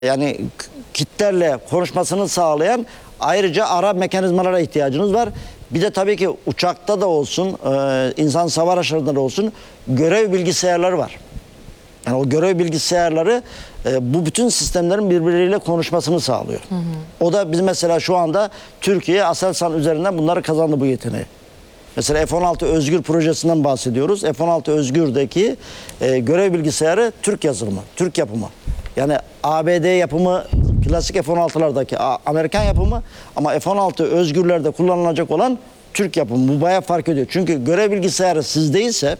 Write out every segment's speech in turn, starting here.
Yani kitlerle konuşmasını sağlayan ayrıca ara mekanizmalara ihtiyacınız var. Bir de tabii ki uçakta da olsun, insan hava araçlarında da olsun görev bilgisayarları var. Yani o görev bilgisayarları bu bütün sistemlerin birbirleriyle konuşmasını sağlıyor. Hı hı. O da biz mesela şu anda Türkiye Aselsan üzerinden bunları kazandı, bu yeteneği. Mesela F-16 Özgür projesinden bahsediyoruz. F-16 Özgür'deki görev bilgisayarı Türk yazılımı, Türk yapımı. Yani ABD yapımı klasik F-16'lardaki Amerikan yapımı, ama F-16 Özgür'lerde kullanılacak olan Türk yapımı. Bu bayağı fark ediyor. Çünkü görev bilgisayarı sizdeyse,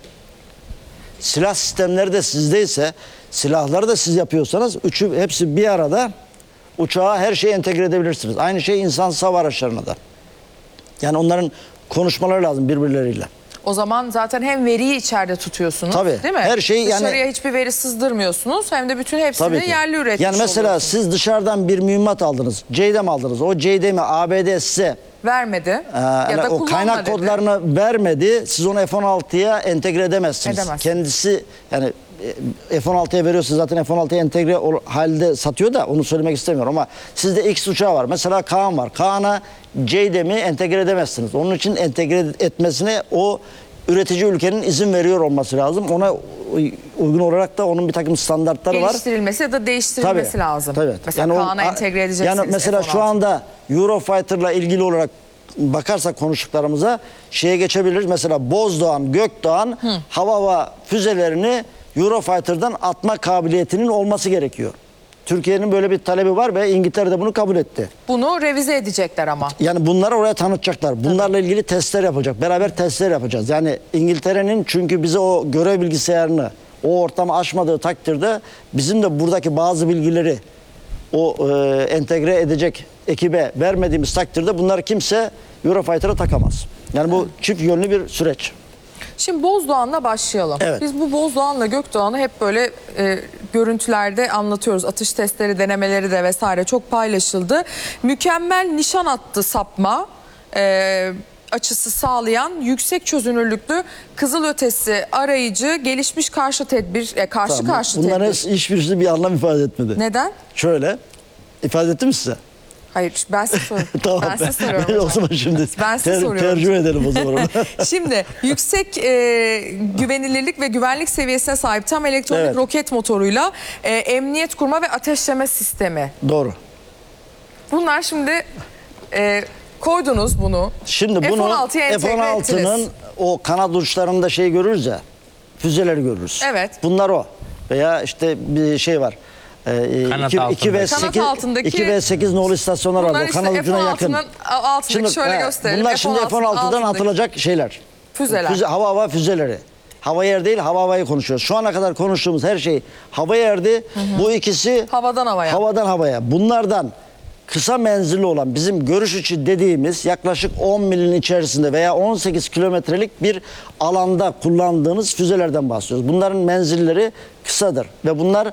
silah sistemleri de sizdeyse, silahları da siz yapıyorsanız hepsi bir arada uçağa her şeyi entegre edebilirsiniz. Aynı şey insansız hava araçlarına da. Yani onların konuşmaları lazım birbirleriyle. O zaman zaten hem veriyi içeride tutuyorsunuz, tabii, değil mi? Her şeyi dışarıya hiçbir veri sızdırmıyorsunuz, hem de bütün hepsini yerli üretmiş Yani mesela siz dışarıdan bir mühimmat aldınız, CDM aldınız. O CDM'i ABD size vermedi ya da o kaynak kodlarını vermedi. Siz onu F-16'ya entegre edemezsiniz. Kendisi yani F-16'ya veriyorsa zaten F-16'ya entegre halde satıyor da, onu söylemek istemiyorum, ama sizde X uçağı var. Mesela Kaan var. Kaan'a CDM'i entegre edemezsiniz. Onun için entegre etmesine o üretici ülkenin izin veriyor olması lazım. Ona uygun olarak da onun bir takım standartları var. Geliştirilmesi ya da değiştirilmesi lazım. Tabii. Mesela yani Kaan'a entegre edeceksiniz. Yani mesela F-16. şu anda Eurofighter'la ilgili olarak bakarsak konuştuklarımıza şeye geçebiliriz. Mesela Bozdoğan, Gökdoğan hava füzelerini Eurofighter'dan atma kabiliyetinin olması gerekiyor. Türkiye'nin böyle bir talebi var ve İngiltere de bunu kabul etti. Bunu revize edecekler ama. Yani bunları oraya tanıtacaklar. Bunlarla ilgili testler yapılacak. Beraber testler yapacağız. Yani İngiltere'nin, çünkü bize o görev bilgisayarını o ortamı aşmadığı takdirde bizim de buradaki bazı bilgileri o entegre edecek ekibe vermediğimiz takdirde bunları kimse Eurofighter'a takamaz. Yani bu çift yönlü bir süreç. Şimdi Bozdoğan'la başlayalım. Evet. Biz bu Bozdoğan'la Gökdoğan'ı hep böyle görüntülerde anlatıyoruz. Atış testleri, denemeleri de vesaire çok paylaşıldı. Mükemmel nişan attı sapma açısı sağlayan yüksek çözünürlüklü kızılötesi arayıcı gelişmiş karşı tedbir, karşı tedbir. Bunların hiçbirisi bir anlam ifade etmedi. Neden? Şöyle ifade ettim mi size? Hayır, ben size soruyorum. Tamam, ben size soruyorum. O zaman şimdi tercüme edelim o zaman. Şimdi yüksek güvenilirlik ve güvenlik seviyesine sahip tam elektronik roket motoruyla emniyet kurma ve ateşleme sistemi. Doğru. Bunlar şimdi koydunuz bunu. Şimdi bunu F-16'nın o kanat uçlarında şey görürüz ya, füzeleri görürüz. Evet. Bunlar o. Veya işte bir şey var. 2 ve 8 nolu istasyonlar var. Işte kanat ucuna yakın. Altındaki şimdi, şöyle gösterelim. Bunlar şimdi F-16'dan atılacak şeyler. Füzeler. Hava füzeleri. Hava yer değil, havayı konuşuyoruz. Şu ana kadar konuştuğumuz her şey hava yerdi. Bu ikisi havadan havaya. Havadan havaya. Bunlardan kısa menzilli olan, bizim görüş içi dediğimiz yaklaşık 10 milin içerisinde veya 18 kilometrelik bir alanda kullandığınız füzelerden bahsediyoruz. Bunların menzilleri kısadır ve bunlar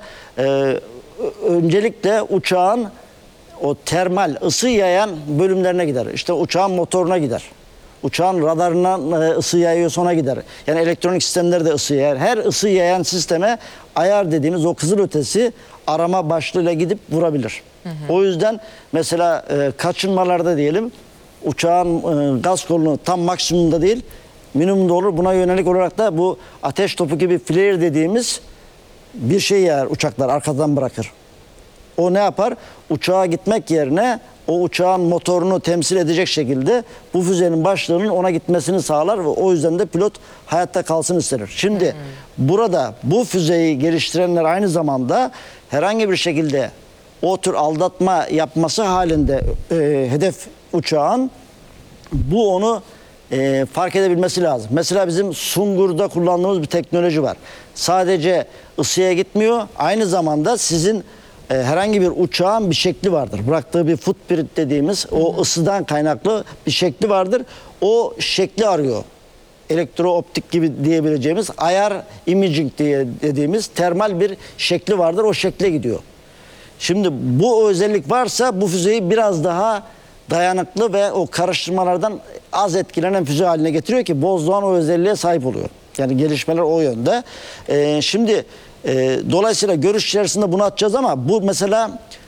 öncelikle uçağın o termal ısı yayan bölümlerine gider. İşte uçağın motoruna gider. Uçağın radarına ısı yayıyorsa ona gider. Yani elektronik sistemleri de ısı yayar. Her ısı yayan sisteme ayar dediğimiz o kızılötesi arama başlığıyla gidip vurabilir. O yüzden mesela kaçınmalarda diyelim, uçağın gaz kolunu tam maksimumda değil, minimumda olur. Buna yönelik olarak da bu ateş topu gibi flare dediğimiz bir şey yayar uçaklar, arkadan bırakır. O ne yapar? Uçağa gitmek yerine o uçağın motorunu temsil edecek şekilde bu füzenin başlığının ona gitmesini sağlar ve o yüzden de pilot hayatta kalsın ister. Şimdi burada bu füzeyi geliştirenler aynı zamanda herhangi bir şekilde o tür aldatma yapması halinde hedef uçağın bu onu fark edebilmesi lazım. Mesela bizim Sungur'da kullandığımız bir teknoloji var. Sadece ısıya gitmiyor, aynı zamanda sizin herhangi bir uçağın bir şekli vardır. Bıraktığı bir footprint dediğimiz o ısıdan kaynaklı bir şekli vardır. O şekli arıyor. Elektrooptik gibi diyebileceğimiz IR imaging diye dediğimiz termal bir şekli vardır. O şekle gidiyor. Şimdi bu özellik varsa bu füzeyi biraz daha dayanıklı ve o karıştırmalardan az etkilenen füze haline getiriyor ki Bozdoğan o özelliğe sahip oluyor. Yani gelişmeler o yönde. Şimdi Dolayısıyla görüş içerisinde bunu atacağız ama bu mesela